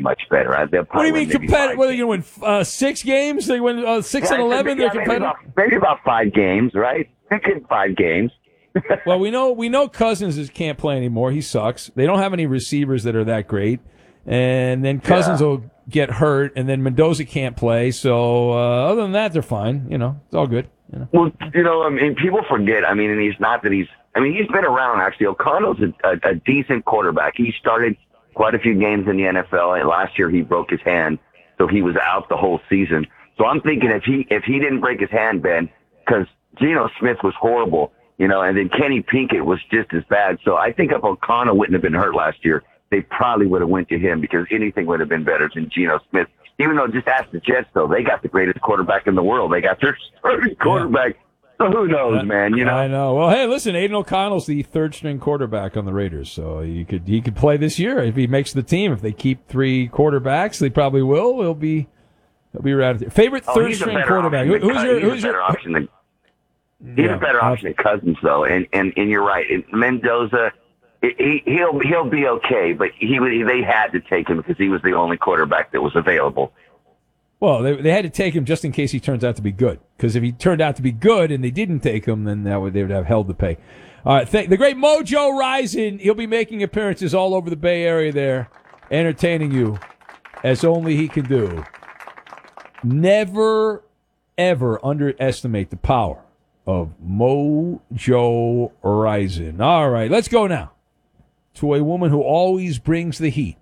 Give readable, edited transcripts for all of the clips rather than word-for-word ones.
much better. They'll What do you probably mean win maybe competitive? 5 What are you going to win 6 games? They win 6 and 11. They're competitive. Maybe about 5 games, right? Thinking 5 games. Well, we know Cousins can't play anymore. He sucks. They don't have any receivers that are that great, and then Cousins will get hurt, and then Mendoza can't play. So other than that, they're fine. It's all good. Well, I mean, people forget. I mean, and he's not that he's. I mean, he's been around actually. O'Connell's a decent quarterback. He started quite a few games in the NFL. And last year he broke his hand, so he was out the whole season. So I'm thinking if he didn't break his hand, Ben, because Geno Smith was horrible. And then Kenny Pinkett was just as bad. So I think if O'Connell wouldn't have been hurt last year, they probably would have went to him because anything would have been better than Geno Smith. Even though, just ask the Jets, though, they got the greatest quarterback in the world. They got their starting quarterback. So who knows, man? I know. Well, hey, listen, Aiden O'Connell's the third-string quarterback on the Raiders, so he could play this year if he makes the team. If they keep 3 quarterbacks, they probably will. He'll be right there. Favorite third-string quarterback? Who's your option? He's a better option than Cousins, though, and you're right. Mendoza, he'll be okay, but they had to take him because he was the only quarterback that was available. Well, they had to take him just in case he turns out to be good. Because if he turned out to be good and they didn't take him, then they would have hell to pay. All right, the great Mojo Rison, he'll be making appearances all over the Bay Area there, entertaining you as only he can do. Never, ever underestimate the power of Mojo Rison. All right, let's go now to a woman who always brings the heat.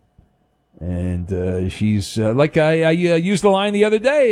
And she's, like I used the line the other day,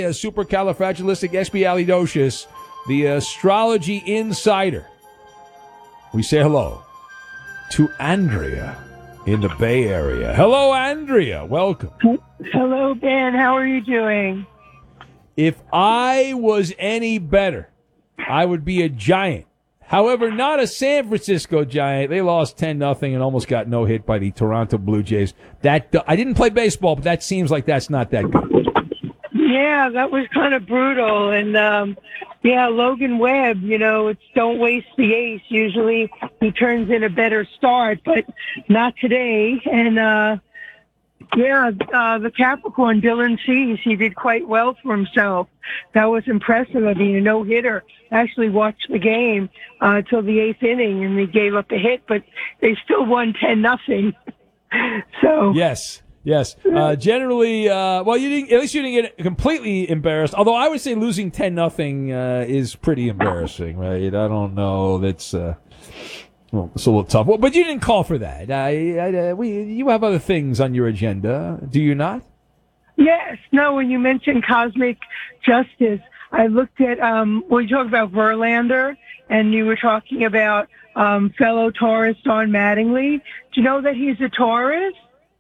supercalifragilisticexpialidocious, the astrology insider. We say hello to Andrea in the Bay Area. Hello, Andrea. Welcome. Hello, Ben. How are you doing? If I was any better, I would be a Giant. However, not a San Francisco Giant. They lost 10-0 and almost got no hit by the Toronto Blue Jays. I didn't play baseball, but that seems like that's not that good. Yeah, that was kind of brutal. And, Logan Webb, it's don't waste the ace. Usually he turns in a better start, but not today. And, the Capricorn, Dylan Cease, he did quite well for himself. That was impressive. I mean, a no-hitter. I actually watched the game till the 8th inning, and they gave up a hit, but they still won 10-0. So yes. Generally, at least you didn't get completely embarrassed. Although I would say losing 10-0 is pretty embarrassing, right? I don't know. That's it's a little tough. Well, but you didn't call for that. You have other things on your agenda, do you not? Yes. No, when you mentioned cosmic justice, I looked at, we talked about Verlander, and you were talking about fellow Taurus Don Mattingly. Do you know that he's a Taurus?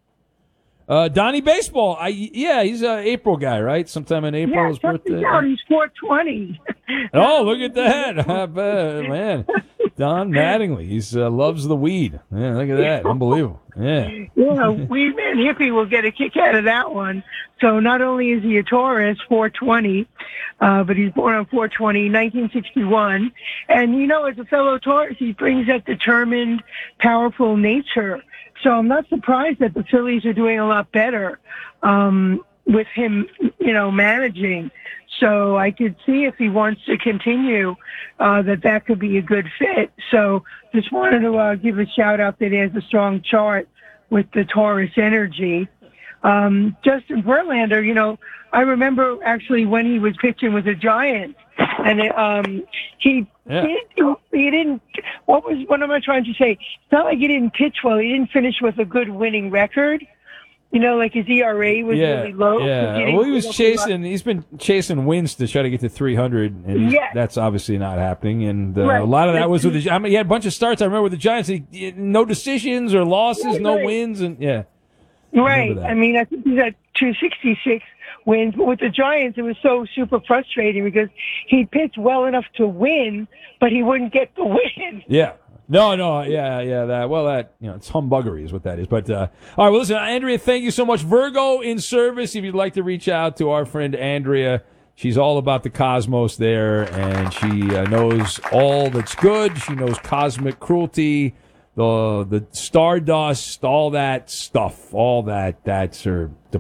Donnie Baseball. He's an April guy, right? Sometime in April, his birthday. He's 420. Oh, look at that. Man. Don Mattingly. He loves the weed. Yeah, look at that. Unbelievable. Yeah. Weed Man Hippie will get a kick out of that one. So not only is he a Taurus, 420, but he's born on 420, 1961. And, as a fellow Taurus, he brings that determined, powerful nature. So I'm not surprised that the Phillies are doing a lot better with him, managing. So I could see if he wants to continue that could be a good fit. So just wanted to give a shout out that he has a strong chart with the Taurus energy. Justin Verlander, I remember actually when he was pitching with the Giants, and he didn't. What am I trying to say? It's not like he didn't pitch well. He didn't finish with a good winning record. Like his ERA was really low. Yeah. Well, he's been chasing wins to try to get to 300, and that's obviously not happening. And a lot of that was with he had a bunch of starts. I remember with the Giants, no decisions or losses, no wins, and Right. I mean, I think he's at 266 wins. But with the Giants, it was so super frustrating because he pitched well enough to win, but he wouldn't get the win. Yeah. No, it's humbuggery is what that is. But, all right, well, listen, Andrea, thank you so much. Virgo in service, if you'd like to reach out to our friend Andrea. She's all about the cosmos there, and she knows all that's good. She knows cosmic cruelty, the stardust, all that stuff, all that's her